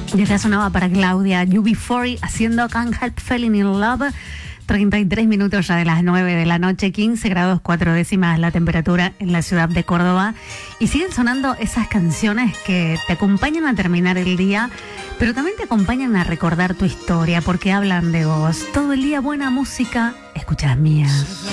Y acá sonaba para Claudia UB40 haciendo Can't Help Falling in Love. 33 minutos ya de las 9 de la noche, 15 grados 4 décimas la temperatura en la ciudad de Córdoba. Y siguen sonando esas canciones que te acompañan a terminar el día, pero también te acompañan a recordar tu historia porque hablan de vos. Todo el día buena música, escuchás mía.